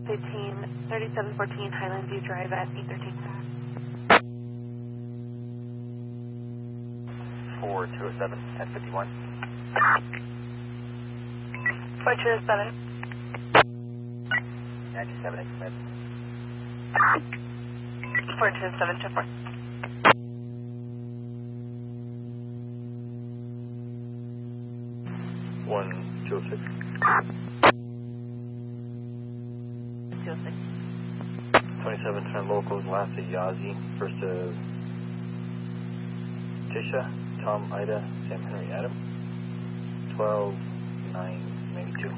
3714 Highland View Drive at 813. 4207, 1051. 427. 97, expect. 427 to 4. One, 206. 206. 27, turn locals, last to Yazi, first to Tisha, Tom, Ida, Sam, Henry, Adam. 12, 9, 92.